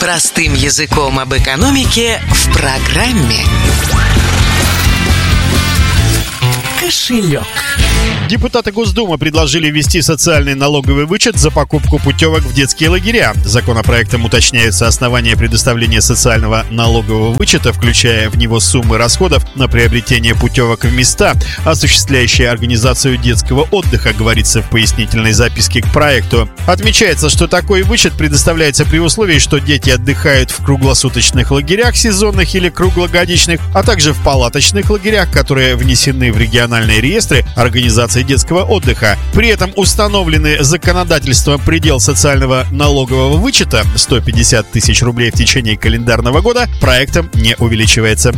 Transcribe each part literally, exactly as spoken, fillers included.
Простым языком об экономике в программе «Кошелек». Депутаты Госдумы предложили ввести социальный налоговый вычет за покупку путевок в детские лагеря. Законопроектом уточняются основания предоставления социального налогового вычета, включая в него суммы расходов на приобретение путевок в места, осуществляющие организацию детского отдыха, говорится в пояснительной записке к проекту. Отмечается, что такой вычет предоставляется при условии, что дети отдыхают в круглосуточных лагерях, сезонных или круглогодичных, а также в палаточных лагерях, которые внесены в региональные реестры организации детского отдыха. При этом установленный законодательством предел социального налогового вычета сто пятьдесят тысяч рублей в течение календарного года проектом не увеличивается.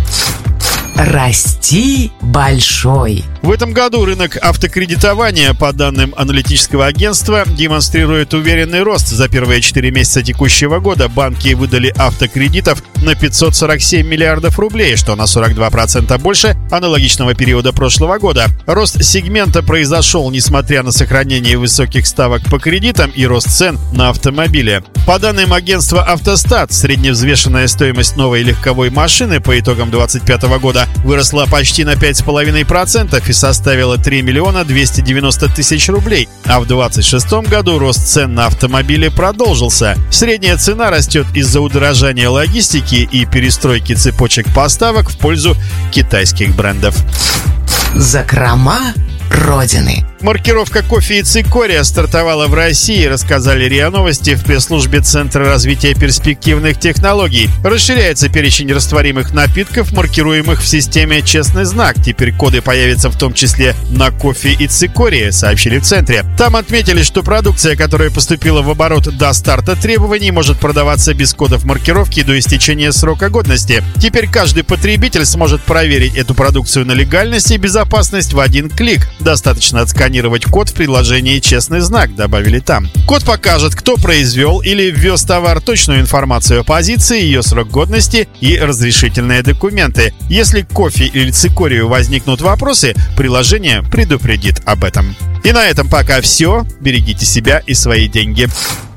Расти большой. В этом году рынок автокредитования, по данным аналитического агентства, демонстрирует уверенный рост. За первые четыре месяца текущего года банки выдали автокредитов на пятьсот сорок семь миллиардов рублей, что на сорок два процента больше аналогичного периода прошлого года. Рост сегмента произошел, несмотря на сохранение высоких ставок по кредитам и рост цен на автомобили. По данным агентства «Автостат», средневзвешенная стоимость новой легковой машины по итогам две тысячи двадцать пятого года выросла почти на пять целых пять десятых процента и составила три миллиона двести девяносто тысяч рублей. А в двадцать шестом году рост цен на автомобили продолжился. Средняя цена растет из-за удорожания логистики и перестройки цепочек поставок в пользу китайских брендов. Закрома Родины. Маркировка кофе и цикория стартовала в России, рассказали РИА Новости в пресс-службе Центра развития перспективных технологий. Расширяется перечень растворимых напитков, маркируемых в системе «Честный знак». Теперь коды появятся в том числе на кофе и цикории, сообщили в Центре. Там отметили, что продукция, которая поступила в оборот до старта требований, может продаваться без кодов маркировки до истечения срока годности. Теперь каждый потребитель сможет проверить эту продукцию на легальность и безопасность в один клик. Достаточно отсканировать код в приложении «Честный знак», добавили там. Код покажет, кто произвел или ввез товар, точную информацию о позиции, ее срок годности и разрешительные документы. Если к кофе или цикорию возникнут вопросы, приложение предупредит об этом. И на этом пока все. Берегите себя и свои деньги.